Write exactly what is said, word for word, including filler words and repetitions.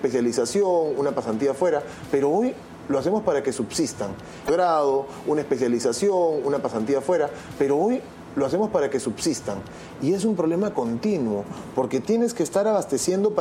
especialización, una pasantía afuera, pero hoy lo hacemos para que subsistan. Grado, una especialización, una pasantía afuera, pero hoy lo hacemos para que subsistan. Y es un problema continuo, porque tienes que estar abasteciendo para